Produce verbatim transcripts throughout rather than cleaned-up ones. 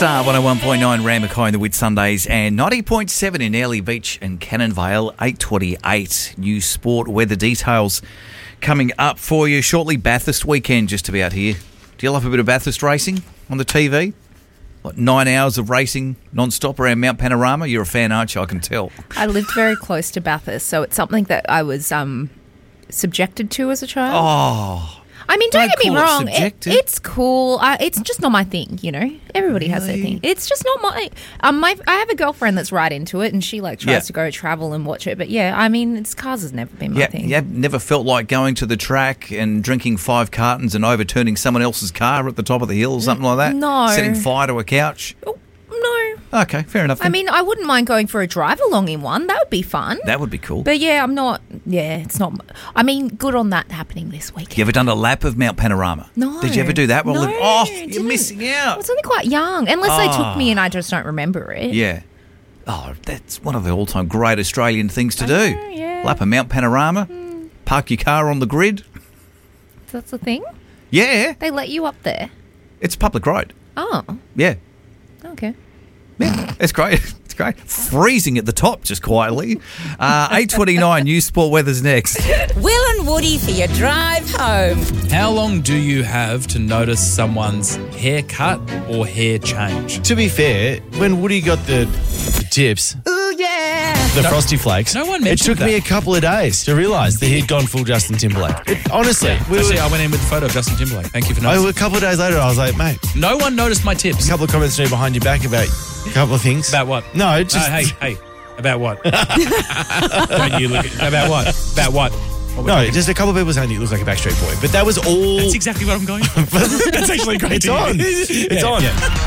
Star one oh one point nine Ram McCoy in the Whitsundays and ninety point seven in Airlie Beach and Cannon Vale, eight twenty-eight. New sport weather details coming up for you shortly. Bathurst weekend just about here. Do you love a bit of Bathurst racing on the T V? Like nine hours of racing non-stop around Mount Panorama? You're a fan, aren't you? I can tell. I lived very close to Bathurst, so it's something that I was um, subjected to as a child. Oh, I mean, don't, don't get me call it wrong. It subjective. it's cool. Uh, it's just not my thing, you know. Everybody has their Really? thing. It's just not my. Um, my I have a girlfriend that's right into it, and she like tries Yeah. to go travel and watch it. But yeah, I mean, it's cars has never been my yeah, thing. you never felt like going to the track and drinking five cartons and overturning someone else's car at the top of the hill or something like that? No. Setting fire to a couch? Oh, no. Okay, fair enough. I then. mean, I wouldn't mind going for a drive along in one. That would be fun. that would be cool. But yeah, I'm not. Yeah, it's not. I mean, good on that happening this weekend. You ever done a lap of Mount Panorama? No. Did you ever do that? Well, No, li- oh, didn't. you're missing I out. was only quite young, unless they took Oh. me and I just don't remember it. Yeah. Oh, that's one of the all-time great Australian things to do. know, yeah. Lap of Mount Panorama, park your car on the grid. That's the thing. Yeah, They let you up there. it's a public road. Oh, Yeah, okay. yeah, it's great. It's great. Freezing at the top, just quietly. Uh, eight twenty-nine, News Sport Weather's next. Will and Woody for your drive home. How long do you have to notice someone's haircut or hair change? To be fair, when Woody got the, the tips, Ooh, yeah. the No- Frosty Flakes, no one it mentioned took me that. a couple of days to realise that he'd gone full Justin Timberlake. It, honestly, we Actually, were, I went in with the photo of Justin Timberlake. Thank you for I, noticing. a couple of days later, I was like, mate, No one noticed my a tips. couple of comments to me behind your back about a couple of things. About what? No, just... Uh, hey, hey. About what? Don't you look at, about what? About what? What No, were you- just a couple of people saying you look like a Backstreet Boy. But that was all... That's exactly what I'm going for. That's actually great. It's to hear. on. It's Yeah, on.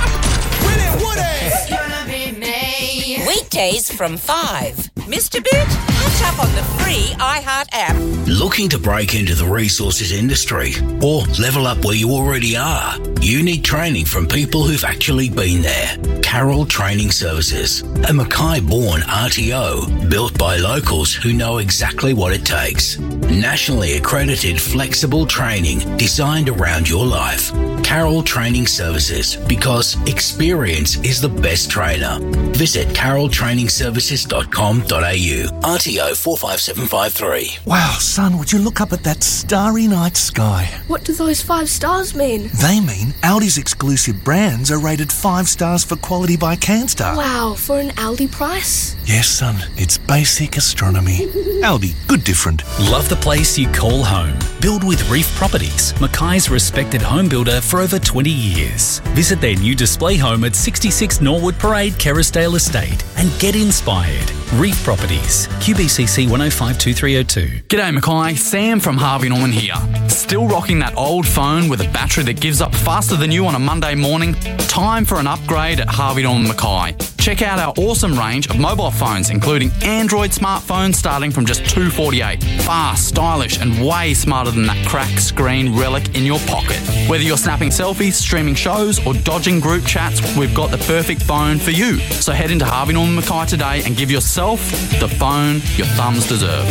yeah. Weekdays from five. Mister Bit, catch up on the free iHeart app. Looking to break into the resources industry or level up where you already are? You need training from people who've actually been there. Carroll Training Services, a Mackay-born R T O built by locals who know exactly what it takes. Nationally accredited flexible training designed around your life. Carroll Training Services, because experience is the best trainer. Visit carroll training services dot com dot a u. R T O four five seven five three. Wow, son, would you look up at that starry night sky? What do those five stars mean? They mean Audi's exclusive brands are rated five stars for quality by CanStar. Wow, for an Aldi price? Yes, son, it's basic astronomy. Audi, good different. Love the place you call home. Build with Reef Properties, Mackay's respected home builder for over twenty years. Visit their new display home at sixty-six Norwood Parade, Kerrisdale Estate, and get inspired. Reef Properties, Q B C C one oh five two three oh two. G'day Mackay, Sam from Harvey Norman here. Still rocking that old phone with a battery that gives up faster than you on a Monday morning? Time for an upgrade at Harvey Norman Mackay. Check out our awesome range of mobile phones, including Android smartphones starting from just two dollars forty-eight. Fast, stylish, and way smarter than that cracked screen relic in your pocket. Whether you're snapping selfies, streaming shows, or dodging group chats, we've got the perfect phone for you. So head into Harvey Norman Mackay today and give yourself the phone your thumbs deserve.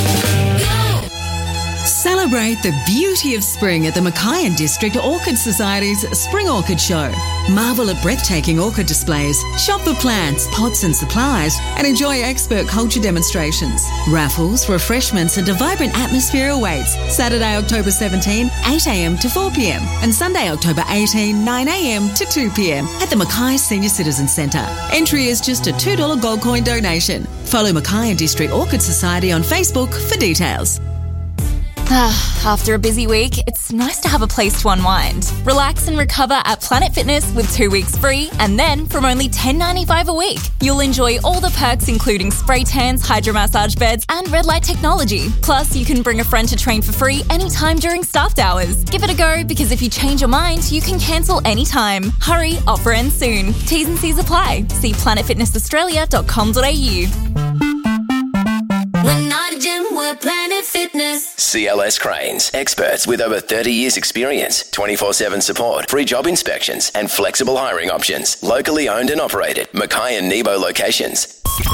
Celebrate the beauty of spring at the Mackay and District Orchid Society's Spring Orchid Show. Marvel at breathtaking orchid displays, shop for plants, pots and supplies, and enjoy expert culture demonstrations. Raffles, refreshments and a vibrant atmosphere awaits Saturday, October seventeenth, eight a m to four p m and Sunday, October eighteenth, nine a m to two p m at the Mackay Senior Citizen Centre. Entry is just a two dollars gold coin donation. Follow Mackay and District Orchid Society on Facebook for details. After a busy week, it's nice to have a place to unwind. Relax and recover at Planet Fitness with two weeks free, and then from only ten dollars ninety-five a week, you'll enjoy all the perks including spray tans, hydromassage beds, and red light technology. Plus, you can bring a friend to train for free anytime during staffed hours. Give it a go, because if you change your mind, you can cancel anytime. Hurry, offer ends soon. T's and C's apply. See planet fitness australia dot com dot a u. We're not a gym, we're Planet Fitness. C L S Cranes, experts with over thirty years experience, twenty-four seven support, free job inspections and flexible hiring options. Locally owned and operated. Mackay and Nebo locations.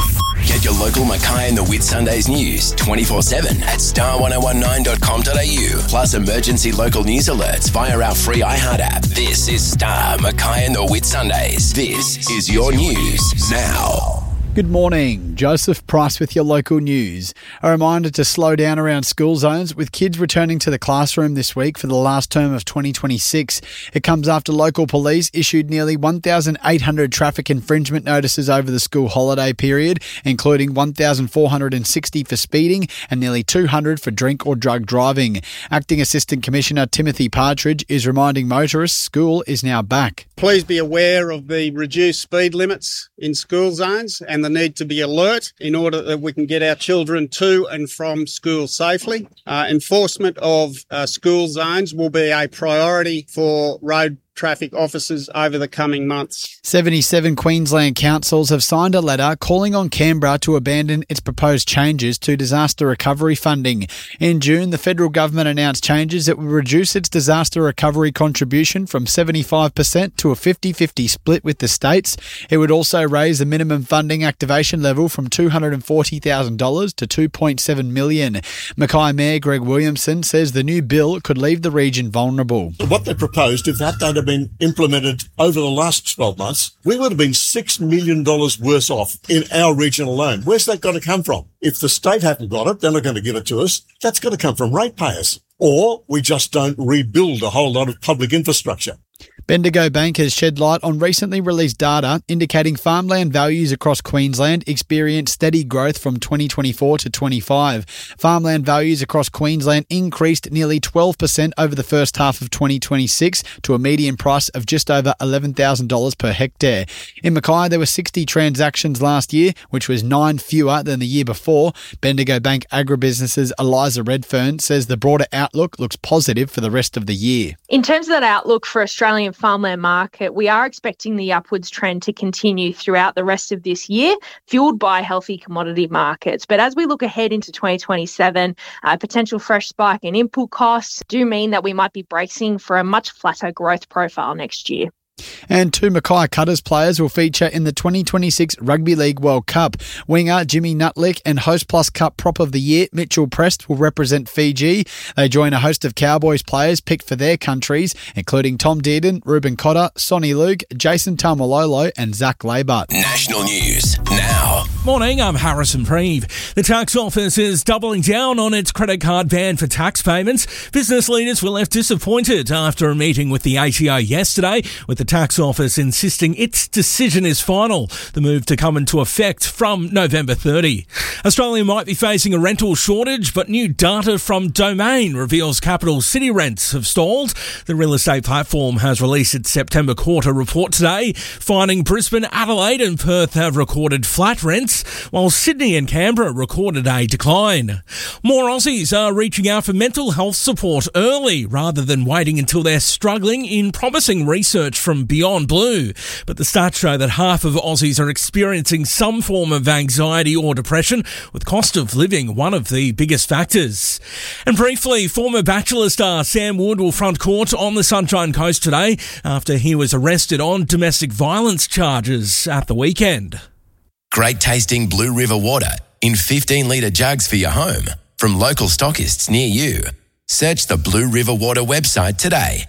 Get your local Mackay and the Whitsundays news twenty-four seven at star ten nineteen dot com dot a u. Plus emergency local news alerts via our free iHeart app. This is Star, Mackay and the Whitsundays. This is your news now. Good morning, Joseph Price with your local news. A reminder to slow down around school zones with kids returning to the classroom this week for the last term of twenty twenty-six. It comes after local police issued nearly one thousand eight hundred traffic infringement notices over the school holiday period, including one thousand four hundred sixty for speeding and nearly two hundred for drink or drug driving. Acting Assistant Commissioner Timothy Partridge is reminding motorists school is now back. Please be aware of the reduced speed limits in school zones and the need to be alert in order that we can get our children to and from school safely. Uh, enforcement of uh, school zones will be a priority for road traffic officers over the coming months. seventy-seven Queensland councils have signed a letter calling on Canberra to abandon its proposed changes to disaster recovery funding. In June, the federal government announced changes that would reduce its disaster recovery contribution from seventy-five percent to a fifty-fifty split with the states. It would also raise the minimum funding activation level from two hundred forty thousand dollars to two point seven million dollars. Mackay Mayor Greg Williamson says the new bill could leave the region vulnerable. What they proposed, if that had been implemented over the last twelve months, we would have been six million dollars worse off in our region alone. Where's that got to come from? If the state haven't got it, they're not going to give it to us. That's got to come from ratepayers. Or we just don't rebuild a whole lot of public infrastructure. Bendigo Bank has shed light on recently released data indicating farmland values across Queensland experienced steady growth from twenty twenty-four to twenty-five. Farmland values across Queensland increased nearly twelve percent over the first half of twenty twenty-six to a median price of just over eleven thousand dollars per hectare. In Mackay, there were sixty transactions last year, which was nine fewer than the year before. Bendigo Bank Agribusiness's Eliza Redfern says the broader outlook looks positive for the rest of the year. In terms of that outlook for Australian farmland market, we are expecting the upwards trend to continue throughout the rest of this year, fueled by healthy commodity markets. But as we look ahead into twenty twenty-seven, a potential fresh spike in input costs do mean that we might be bracing for a much flatter growth profile next year. And two Mackay Cutters players will feature in the twenty twenty-six Rugby League World Cup. Winger Jimmy Nutlick and Host Plus Cup Prop of the Year Mitchell Prest will represent Fiji. They join a host of Cowboys players picked for their countries, including Tom Dearden, Ruben Cotter, Sonny Luke, Jason Taumalolo and Zach Labart. National news now. Morning, I'm Harrison Preeve. The tax office is doubling down on its credit card ban for tax payments. Business leaders were left disappointed after a meeting with the A T O yesterday, with the tax office insisting its decision is final. The move to come into effect from November thirtieth. Australia might be facing a rental shortage, but new data from Domain reveals capital city rents have stalled. The real estate platform has released its September quarter report today, finding Brisbane, Adelaide and Perth have recorded flat rents, while Sydney and Canberra recorded a decline. More Aussies are reaching out for mental health support early rather than waiting until they're struggling, in promising research from Beyond Blue. But the stats show that half of Aussies are experiencing some form of anxiety or depression, with cost of living one of the biggest factors. And briefly, former Bachelor star Sam Wood will front court on the Sunshine Coast today after he was arrested on domestic violence charges at the weekend. Great tasting Blue River water in fifteen litre jugs for your home from local stockists near you. Search the Blue River Water website today.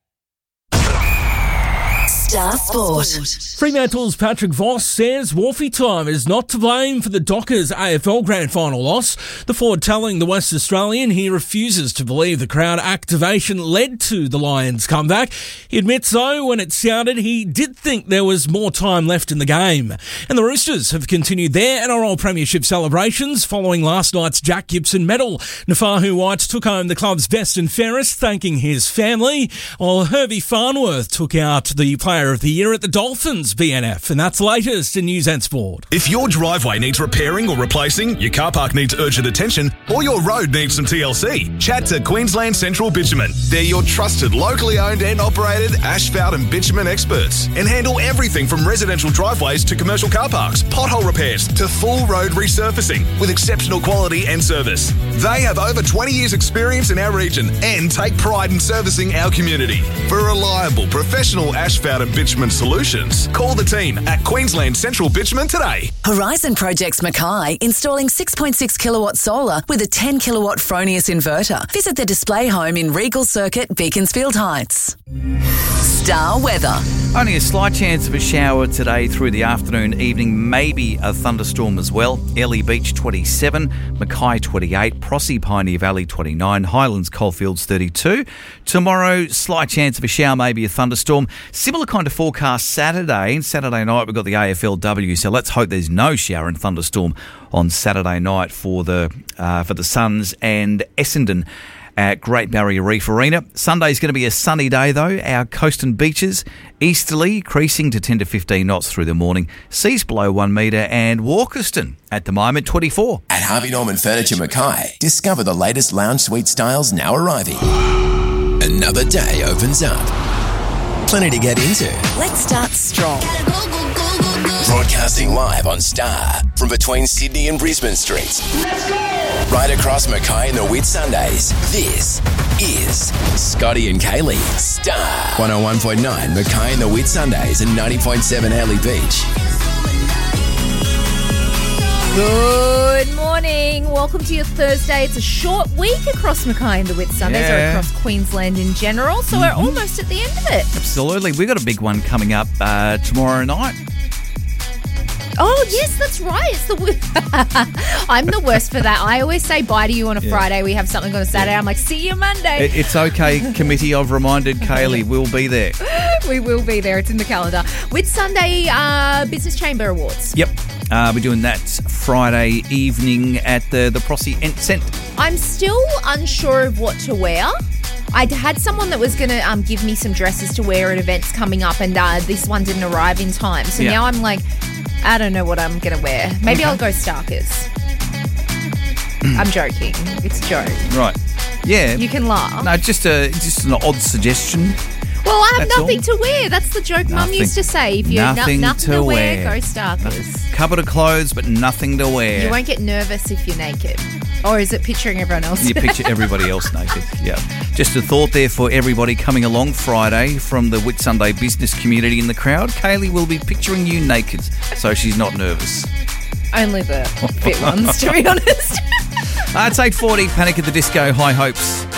Star Sport. Fremantle's Patrick Voss says Wolfie time is not to blame for the Dockers A F L Grand Final loss. The forward telling the West Australian he refuses to believe the crowd activation led to the Lions' comeback. He admits, though, when it sounded, he did think there was more time left in the game. And the Roosters have continued their N R L Premiership celebrations following last night's Jack Gibson medal. Nafahu White took home the club's best and fairest, thanking his family, while Herbie Farnworth took out the Player of the Year at the Dolphins B N F. And that's the latest in News and Sport. If your driveway needs repairing or replacing, your car park needs urgent attention, or your road needs some T L C, chat to Queensland Central Bitumen. They're your trusted, locally owned and operated asphalt and bitumen experts, and handle everything from residential driveways to commercial car parks, pothole repairs to full road resurfacing with exceptional quality and service. They have over twenty years experience in our region and take pride in servicing our community. For reliable, professional asphalt and bitumen solutions. Call the team at Queensland Central Bitumen today. Horizon Projects Mackay installing six point six kilowatt solar with a ten kilowatt Fronius inverter. Visit the display home in Regal Circuit, Beaconsfield Heights. Star weather. Only a slight chance of a shower today through the afternoon, evening, maybe a thunderstorm as well. Airlie Beach twenty-seven, Mackay twenty-eight, Prossy Pioneer Valley twenty-nine, Highlands Coalfields thirty-two. Tomorrow, slight chance of a shower, maybe a thunderstorm. Similar kind of forecast Saturday. Saturday night we've got the A F L W, so let's hope there's no shower and thunderstorm on Saturday night for the uh, for the Suns and Essendon at Great Barrier Reef Arena. Sunday's going to be a sunny day though. Our coast and beaches, easterly, creasing to ten to fifteen knots through the morning. Seas below one metre, and Walkerston at the moment twenty-four. At Harvey Norman Furniture Mackay, discover the latest lounge suite styles now arriving. Another day opens up. Plenty to get into. Let's start strong. Broadcasting live on Star from between Sydney and Brisbane Streets. Let's go! Right across Mackay and the Whitsundays. This is Scotty and Kaylee. Star one oh one point nine Mackay and the Whitsundays and ninety point seven Airlie Beach. Good morning. Welcome to your Thursday. It's a short week across Mackay and the Whitsundays, Yeah. or across Queensland in general, so we're almost at the end of it. Absolutely. We've got a big one coming up uh, tomorrow night. Oh, yes, that's right. It's the w- I'm the worst for that. I always say bye to you on a Yeah. Friday. We have something on a Saturday. I'm like, see you Monday. It, it's okay, committee. I've reminded Kaylee we'll be there. We will be there. It's in the calendar. Whitsunday uh, Business Chamber Awards. Yep. Uh, we're doing that Friday evening at the, the Prossy Ent Cent. I'm still unsure of what to wear. I had someone that was going to um, give me some dresses to wear at events coming up, and uh, this one didn't arrive in time. So Yeah. now I'm like, I don't know what I'm going to wear. Maybe Okay. I'll go Starkers. I'm joking. It's a joke. Right. Yeah. You can laugh. No, just a just an odd suggestion. Well, I have That's nothing all. to wear. That's the joke Mum Nothing- used to say. If you have nothing no, nothing to to wear, wear. go Starkers. Cupboard of clothes, but nothing to wear. You won't get nervous if you're naked. Or is it picturing everyone else? You picture everybody else naked. Yeah. Just a thought there for everybody coming along Friday from the Whitsunday business community in the crowd. Kaylee will be picturing you naked, so she's not nervous. Only the fit ones, to be honest. Uh, it's eight forty, Panic at the Disco, High Hopes.